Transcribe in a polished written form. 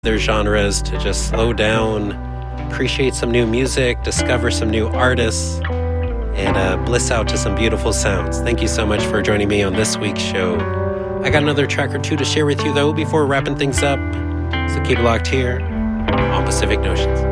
their genres to just slow down, appreciate some new music, discover some new artists, and bliss out to some beautiful sounds. Thank you so much for joining me on this week's show. I got another track or two to share with you, though, before wrapping things up. So keep it locked here on Pacific Notions.